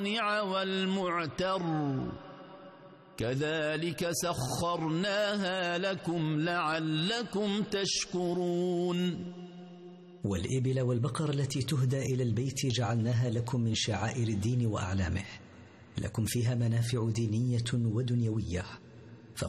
والمعتر كذلك سخرناها لكم لعلكم تشكرون. والإبل والبقر التي تهدى إلى البيت جعلناها لكم من شعائر الدين وأعلامه، لكم فيها منافع دينية ودنيوية.